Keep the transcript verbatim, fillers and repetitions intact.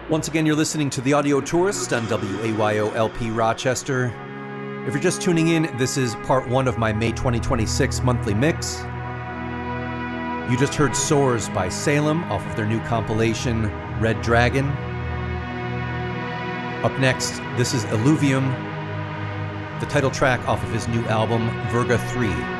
Once again, you're listening to The Audio Tourist on W A Y O L P Rochester. If you're just tuning in, this is part one of my May twenty twenty-six monthly mix. You just heard Soars by Salem off of their new compilation, Red Dragon. Up next, this is Illuvium, the title track off of his new album, Virga three.